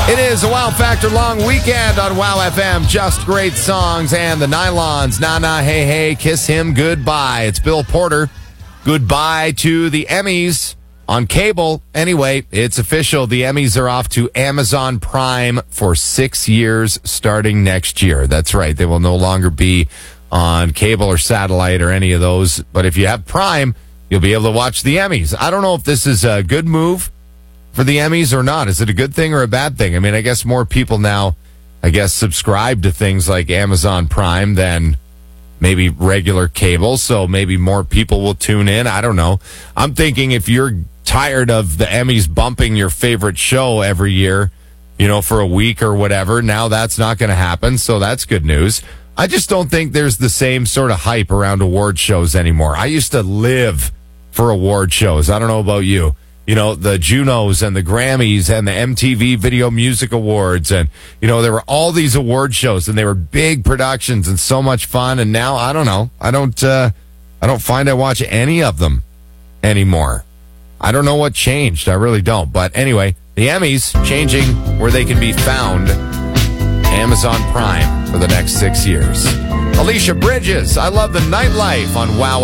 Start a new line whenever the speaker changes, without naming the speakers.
It is a Wow Factor long weekend on Wow FM. Just great songs and the Nylons. Nah, nah, hey, hey, kiss him goodbye. It's Bill Porter. Goodbye to the Emmys on cable. Anyway, it's official. The Emmys are off to Amazon Prime for 6 years starting next year. That's right. They will no longer be on cable or satellite or any of those. But if you have Prime, you'll be able to watch the Emmys. I don't know if this is a good move for the Emmys or not. Is it a good thing or a bad thing? I mean, I guess more people now, subscribe to things like Amazon Prime than maybe regular cable, so maybe more people will tune in. I don't know. I'm thinking if you're tired of the Emmys bumping your favorite show every year, for a week or whatever, now that's not going to happen, so that's good news. I just don't think there's the same sort of hype around award shows anymore. I used to live for award shows. I don't know about you. The Junos and the Grammys and the MTV Video Music Awards. And, there were all these award shows and they were big productions and so much fun. And now, I don't know. I don't find I watch any of them anymore. I don't know what changed. I really don't. But anyway, the Emmys changing where they can be found. Amazon Prime for the next 6 years. Alicia Bridges, I love the nightlife on Wow